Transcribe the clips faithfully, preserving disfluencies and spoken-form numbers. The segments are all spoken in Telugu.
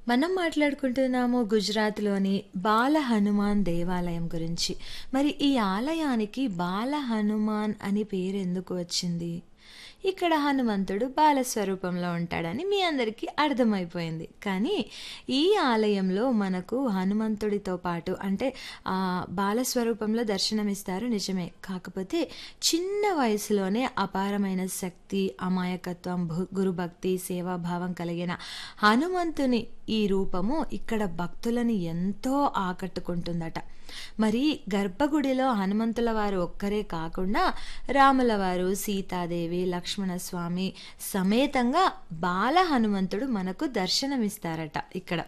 మనం మాట్లాడుకుంటున్నాము గుజరాత్‌లోని బాల హనుమాన్ దేవాలయం గురించి. మరి ఈ ఆలయానికి బాల హనుమాన్ అని పేరెందుకు వచ్చింది? ఇక్కడ హనుమంతుడు బాల స్వరూపంలో ఉంటాడని మీ అందరికీ అర్థమైపోయింది. కానీ ఈ ఆలయంలో మనకు హనుమంతుడితో పాటు అంటే ఆహ్, బాల స్వరూపంలో దర్శనమిస్తారు నిజమే. కాకపోతే చిన్న వయసులోనే అపారమైన శక్తి, అమాయకత్వం, భు గురుభక్తి, సేవాభావం కలిగిన హనుమంతుని ఈ రూపము ఇక్కడ భక్తులని ఎంతో ఆకట్టుకుంటుందట. మరి గర్భగుడిలో హనుమంతుల వారు ఒక్కరే కాకుండా రాముల వారు, సీతాదేవి, లక్ష్మణస్వామి సమేతంగా బాల హనుమంతుడు మనకు దర్శనమిస్తారట ఇక్కడ.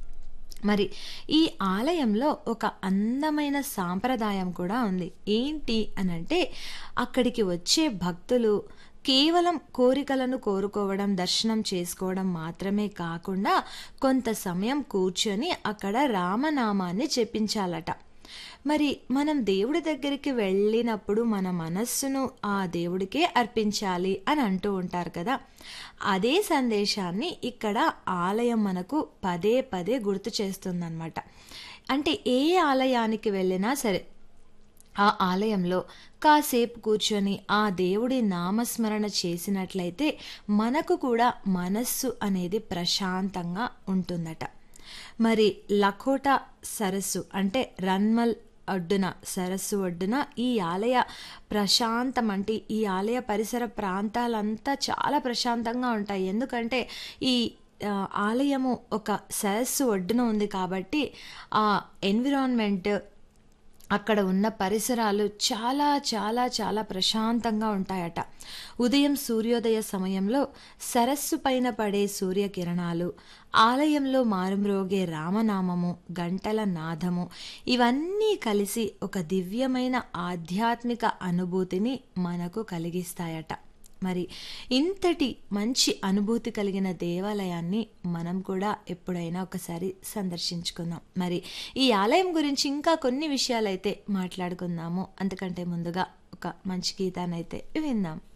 మరి ఈ ఆలయంలో ఒక అందమైన సాంప్రదాయం కూడా ఉంది. ఏంటి అనంటే అక్కడికి వచ్చే భక్తులు కేవలం కోరికలను కోరుకోవడం, దర్శనం చేసుకోవడం మాత్రమే కాకుండా కొంత సమయం కూర్చొని అక్కడ రామనామాన్ని జపించాలట. మరి మనం దేవుడి దగ్గరికి వెళ్ళినప్పుడు మన మనస్సును ఆ దేవుడికే అర్పించాలి అని అంటూ ఉంటారు కదా. అదే సందేశాన్ని ఇక్కడ ఆలయం మనకు పదే పదే గుర్తు చేస్తుందన్నమాట. అంటే ఏ ఆలయానికి వెళ్ళినా సరే ఆ ఆలయంలో కాసేపు కూర్చొని ఆ దేవుడి నామస్మరణ చేసినట్లయితే మనకు కూడా మనస్సు అనేది ప్రశాంతంగా ఉంటుందట. మరి లఖోటా సరస్సు అంటే రన్మల్ ఒడ్డున సరస్సు ఒడ్డున ఈ ఆలయ ప్రశాంతం అంటే ఈ ఆలయ పరిసర ప్రాంతాలంతా చాలా ప్రశాంతంగా ఉంటాయి. ఎందుకంటే ఈ ఆ, ఆలయము ఒక సరస్సు ఒడ్డున ఉంది కాబట్టి ఆ ఎన్విరాన్మెంట్ అక్కడ ఉన్న పరిసరాలు చాలా చాలా చాలా ప్రశాంతంగా ఉంటాయట. ఉదయం సూర్యోదయ సమయంలో సరస్సు పైన పడే సూర్యకిరణాలు, ఆలయంలో మారుమ్రోగే రామనామము, గంటల నాదము ఇవన్నీ కలిసి ఒక దివ్యమైన ఆధ్యాత్మిక అనుభూతిని మనకు కలిగిస్తాయట. మరి ఇంతటి మంచి అనుభూతి కలిగిన దేవాలయాన్ని మనం కూడా ఎప్పుడైనా ఒకసారి సందర్శించుకుందాం. మరి ఈ ఆలయం గురించి ఇంకా కొన్ని విషయాలైతే మాట్లాడుకుందాము. అంతకంటే ముందుగా ఒక మంచి గీతాన్నైతే విందాం.